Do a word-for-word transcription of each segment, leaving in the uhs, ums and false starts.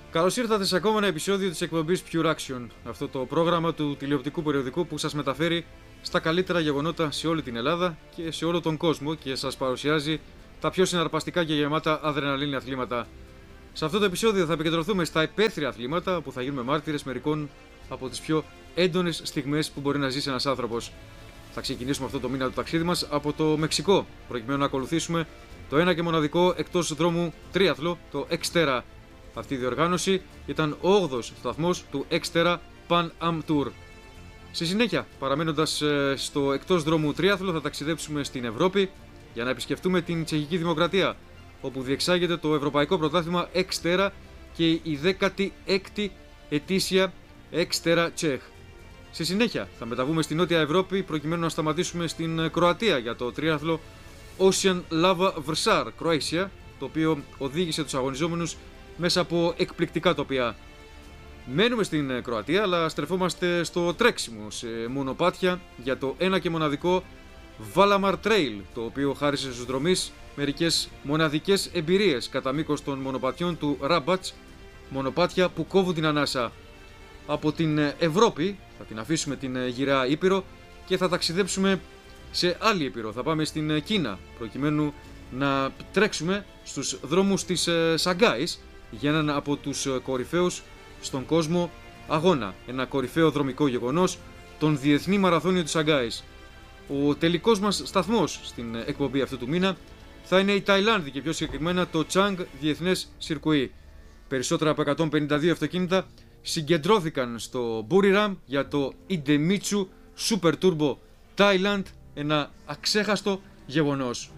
Καλώς ήρθατε σε ακόμα ένα επεισόδιο της εκπομπής Pure Action, αυτό το πρόγραμμα του τηλεοπτικού περιοδικού που σας μεταφέρει στα καλύτερα γεγονότα σε όλη την Ελλάδα και σε όλο τον κόσμο και σας παρουσιάζει τα πιο συναρπαστικά και γεμάτα αδρεναλίνη αθλήματα. Σε αυτό το επεισόδιο θα επικεντρωθούμε στα υπαίθρια αθλήματα που θα γίνουμε μάρτυρες μερικών από τις πιο έντονες στιγμές που μπορεί να ζήσει ένας άνθρωπος. Θα ξεκινήσουμε αυτό το μήνα του ταξίδι μας από το Μεξικό, προκειμένου να ακολουθήσουμε το ένα και μοναδικό εκτός δρόμου τρίαθλο, το Xterra. Αυτή η διοργάνωση ήταν ο όγδοος σταθμός του Xterra Pan Am Tour. Στη συνέχεια, παραμένοντας στο εκτός δρόμου τρίαθλο, θα ταξιδέψουμε στην Ευρώπη για να επισκεφτούμε την Τσεχική Δημοκρατία, όπου διεξάγεται το Ευρωπαϊκό Πρωτάθλημα Xterra και η δέκατη έκτη ετήσια Xterra Czech. Στη συνέχεια, θα μεταβούμε στη Νότια Ευρώπη προκειμένου να σταματήσουμε στην Κροατία για το τρίαθλο Ocean Lava Vrsar Croatia, το οποίο οδήγησε τους αγωνιζόμενους μέσα από εκπληκτικά τοπία. Μένουμε στην Κροατία, αλλά στρεφόμαστε στο τρέξιμο σε μονοπάτια για το ένα και μοναδικό Valamar Trail, το οποίο χάρισε στους δρομείς μερικές μοναδικές εμπειρίες κατά μήκος των μονοπατιών του Rabac, μονοπάτια που κόβουν την ανάσα. Από την Ευρώπη θα την αφήσουμε την γυραιά Ήπειρο και θα ταξιδέψουμε σε άλλη Ήπειρο. Θα πάμε στην Κίνα προκειμένου να τρέξουμε στους δρόμους της Σαγκάης για έναν από τους κορυφαίους στον κόσμο αγώνα. Ένα κορυφαίο δρομικό γεγονός, τον Διεθνή Μαραθώνιο της Σαγκάης. Ο τελικός μας σταθμός στην εκπομπή αυτού του μήνα θα είναι η Ταϊλάνδη και πιο συγκεκριμένα το Chang Διεθνές Σιρκουί. Περισσότερα από εκατόν πενήντα δύο αυτοκίνητα συγκεντρώθηκαν στο Buriram για το Idemitsu Super Turbo Thailand, ένα αξέχαστο γεγονός.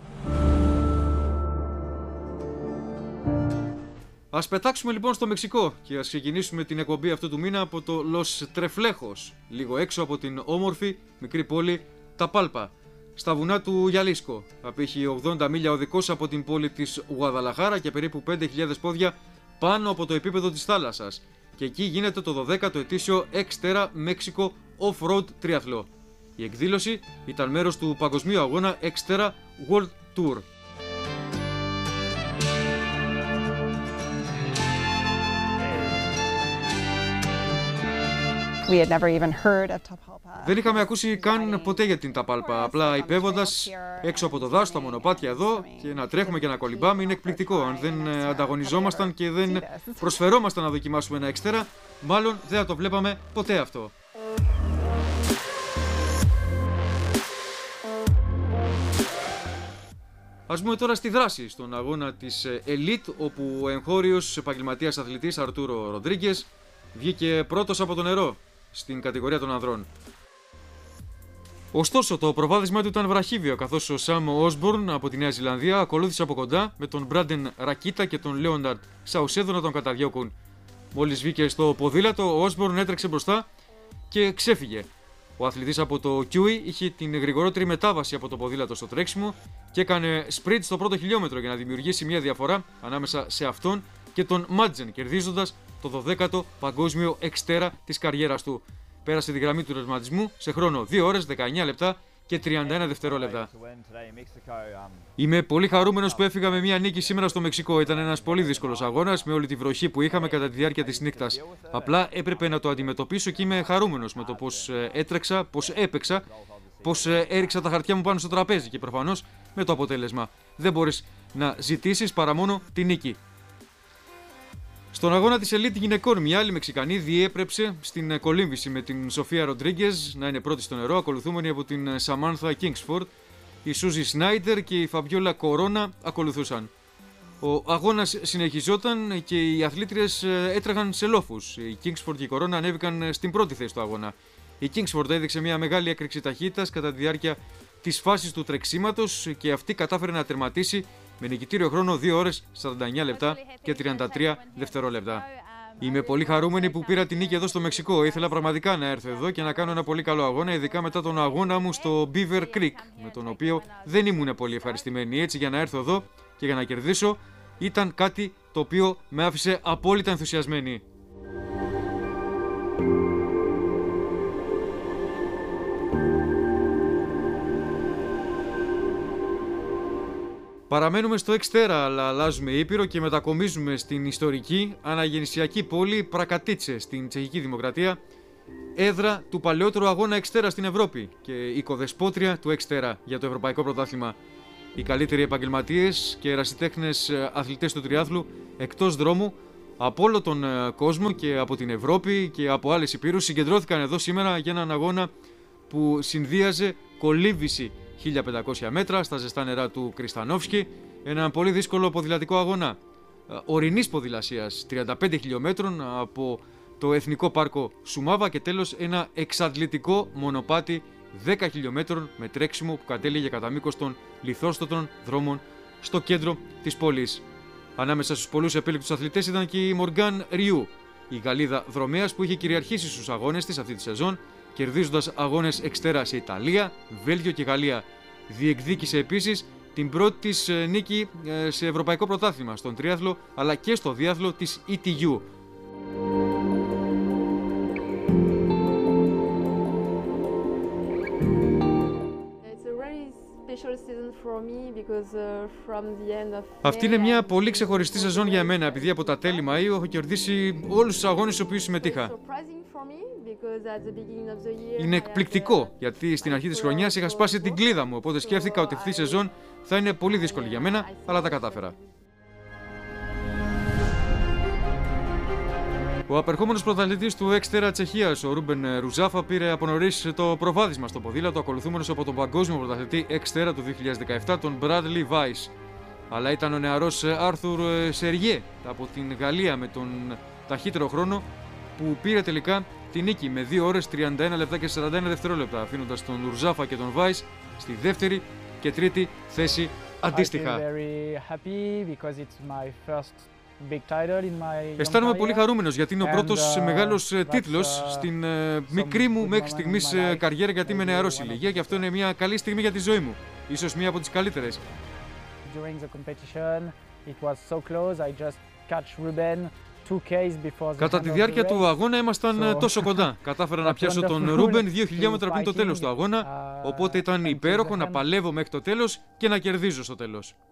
Ας πετάξουμε λοιπόν στο Μεξικό και ας ξεκινήσουμε την εκπομπή αυτού του μήνα από το Los Treflejos, λίγο έξω από την όμορφη μικρή πόλη Ταπάλπα, στα βουνά του Γιαλίσκο. Απέχει ογδόντα μίλια οδικός από την πόλη της Γουαδαλαχάρα και περίπου πέντε χιλιάδες πόδια πάνω από το επίπεδο της θάλασσας. Και εκεί γίνεται το δωδέκατο ετήσιο Xterra Mexico Off-Road Triathlon. Η εκδήλωση ήταν μέρος του παγκοσμίου αγώνα Xterra World Tour. We had never even heard of Tapalpa. Δεν είχαμε ακούσει καν ποτέ για την Ταπάλπα. Απλά υπέβοντας έξω από το δάσος, τα μονοπάτια εδώ και να τρέχουμε και να κολυμπάμε είναι εκπληκτικό. Αν δεν ανταγωνιζόμασταν και δεν προσφερόμασταν να δοκιμάσουμε ένα Xterra, μάλλον δεν θα το βλέπαμε ποτέ αυτό. Ας πούμε τώρα στη δράση, στον αγώνα της Elite, όπου ο εγχώριος επαγγελματίας αθλητής Αρτούρο Ροντρίγκες βγήκε πρώτος από το νερό στην κατηγορία των ανδρών. Ωστόσο, το προβάδισμά του ήταν βραχύβιο, καθώς ο Σαμ Όσμπορν από τη Νέα Ζηλανδία ακολούθησε από κοντά με τον Μπράντεν Ρακίτα και τον Λέονταρντ Σαουσέδο να τον καταδιώκουν. Μόλις βγήκε στο ποδήλατο, ο Όσμπορν έτρεξε μπροστά και ξέφυγε. Ο αθλητής από το Κιούι είχε την γρηγορότερη μετάβαση από το ποδήλατο στο τρέξιμο και έκανε sprint στο πρώτο χιλιόμετρο για να δημιουργήσει μια διαφορά ανάμεσα σε αυτόν και τον Μάτζεν, κερδίζοντας το δωδέκατο παγκόσμιο Xterra της καριέρας του. Πέρασε τη γραμμή του τερματισμού σε χρόνο δύο ώρες, δεκαεννιά λεπτά και τριάντα ένα δευτερόλεπτα. Είμαι πολύ χαρούμενος που έφυγα με μια νίκη σήμερα στο Μεξικό. Ήταν ένας πολύ δύσκολος αγώνας με όλη τη βροχή που είχαμε κατά τη διάρκεια της νύχτας. Απλά έπρεπε να το αντιμετωπίσω και είμαι χαρούμενος με το πώς έτρεξα, πώς έπαιξα, πώς έριξα τα χαρτιά μου πάνω στο τραπέζι και προφανώς με το αποτέλεσμα. Δεν μπορείς να ζητήσεις παρά μόνο τη νίκη. Στον αγώνα της Elite γυναικών, μια άλλη Μεξικανή διέπρεψε στην κολύμβηση με την Σοφία Ροντρίγκες να είναι πρώτη στο νερό, ακολουθούμενη από την Σαμάνθα Κίνγκσφορντ. Η Σούζι Σνάιντερ και η Φαμπιόλα Κορώνα ακολουθούσαν. Ο αγώνας συνεχιζόταν και οι αθλήτριες έτρεχαν σε λόφους. Η Κίνγκσφορντ και η Κορώνα ανέβηκαν στην πρώτη θέση του αγώνα. Η Κίνγκσφορντ έδειξε μια μεγάλη έκρηξη ταχύτητας κατά τη διάρκεια της φάσης του τρεξίματος και αυτή κατάφερε να τερματίσει με νικητήριο χρόνο δύο ώρες, σαράντα εννιά λεπτά και τριάντα τρία δευτερόλεπτα. Είμαι πολύ χαρούμενη που πήρα την νίκη εδώ στο Μεξικό. Ήθελα πραγματικά να έρθω εδώ και να κάνω ένα πολύ καλό αγώνα, ειδικά μετά τον αγώνα μου στο Beaver Creek, με τον οποίο δεν ήμουν πολύ ευχαριστημένη. Έτσι, για να έρθω εδώ και για να κερδίσω ήταν κάτι το οποίο με άφησε απόλυτα ενθουσιασμένη. Παραμένουμε στο Εξτέρα, αλλά αλλάζουμε ήπειρο και μετακομίζουμε στην ιστορική αναγεννησιακή πόλη Πρακατίτσε στην Τσεχική Δημοκρατία, έδρα του παλαιότερου αγώνα Εξτέρα στην Ευρώπη και οικοδεσπότρια του Εξτέρα για το Ευρωπαϊκό Πρωτάθλημα. Οι καλύτεροι επαγγελματίες και ερασιτέχνες αθλητές του τριάθλου εκτός δρόμου από όλο τον κόσμο και από την Ευρώπη και από άλλες υπήρους συγκεντρώθηκαν εδώ σήμερα για έναν αγώνα που συνδύαζε κολύμβηση χίλια πεντακόσια μέτρα στα ζεστά νερά του Κριστανόφσκι, έναν πολύ δύσκολο ποδηλατικό αγώνα ορεινής ποδηλασίας τριάντα πέντε χιλιόμετρων από το Εθνικό Πάρκο Σουμάβα και τέλος ένα εξαντλητικό μονοπάτι δέκα χιλιόμετρων με τρέξιμο που κατέληγε κατά μήκος των λιθόστοτων δρόμων στο κέντρο της πόλης. Ανάμεσα στους πολλούς επίλεκτους αθλητές ήταν και η Μοργκάν Ριού, η Γαλλίδα δρομέας που είχε κυριαρχήσει στους αγώνες της αυτή τη σεζόν, κερδίζοντας αγώνες Εξτέρα σε Ιταλία, Βέλγιο και Γαλλία. Διεκδίκησε επίσης την πρώτη της νίκη σε ευρωπαϊκό πρωτάθλημα στον τρίαθλο αλλά και στο διάθλο της ι τι γιου. Αυτή είναι μια πολύ ξεχωριστή σεζόν για εμένα, επειδή από τα τέλη Μαΐου έχω κερδίσει όλους τους αγώνες στους οποίους συμμετείχα. Είναι εκπληκτικό, γιατί στην αρχή της χρονιάς είχα σπάσει την κλίδα μου, οπότε σκέφτηκα ότι αυτή η σεζόν θα είναι πολύ δύσκολη για μένα, αλλά τα κατάφερα. Ο απερχόμενος πρωταθλητής του Εξτέρα Τσεχίας, ο Ρούμπεν Ρουζάφα, πήρε από νωρίς το προβάδισμα στο ποδήλατο, ακολουθούμενος από τον παγκόσμιο πρωταθλητή Εξτέρα του δύο χιλιάδες δεκαεπτά, τον Μπράντλι Βάις. Αλλά ήταν ο νεαρός Άρθουρ Σεριέ από την Γαλλία με τον ταχύτερο χρόνο που πήρε τελικά τη νίκη με δύο ώρες τριάντα ένα λεπτά και σαράντα ένα δευτερόλεπτα, αφήνοντας τον Ρουζάφα και τον Βάις στη δεύτερη και τρίτη θέση αντίστοιχα. Αισθάνομαι πολύ χαρούμενος γιατί είναι ο πρώτος uh, μεγάλος uh, τίτλος uh, στην uh, μικρή μου μέχρι στιγμής uh, καριέρα, γιατί είμαι νεαρός ηλικία και αυτό είναι μια καλή στιγμή για τη ζωή μου. Ίσως μια από τις καλύτερες. Κατά τη διάρκεια του αγώνα ήμασταν so... τόσο κοντά. Κατάφερα να πιάσω τον Ρούμπεν δύο χιλιόμετρα πριν το τέλος του αγώνα, οπότε ήταν υπέροχο να παλεύω μέχρι το τέλος και να κερδίζω στο τέλος.